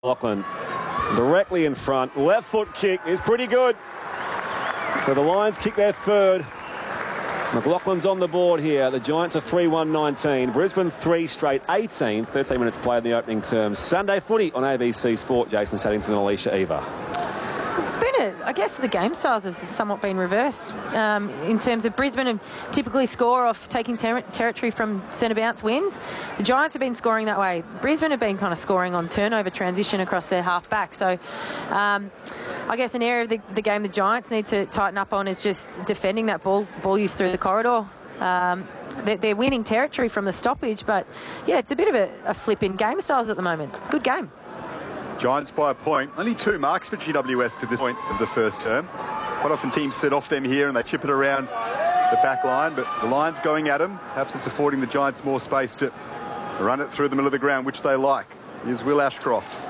Lachlan directly in front. Left foot kick is pretty good. So the Lions kick their third. McLaughlin's on the board here. The Giants are 3-1-19. Brisbane 3 straight 18. 13 minutes played in the opening term. Sunday footy on ABC Sport. Jason Saddington and Alicia Eva. It's been I guess the game styles have somewhat been reversed in terms of Brisbane and typically score off taking territory from centre bounce wins. The Giants have been scoring that way. Brisbane have been kind of scoring on turnover transition across their half back. So I guess an area of the game the Giants need to tighten up on is just defending that ball use through the corridor. They're winning territory from the stoppage, but yeah, it's a bit of a flip in game styles at the moment. Good game. Giants by a point. Only 2 marks for GWS to this point of the first term. Quite often teams set off them here and they chip it around the back line, but the Lions going at them. Perhaps it's affording the Giants more space to run it through the middle of the ground, which they like. Here's Will Ashcroft.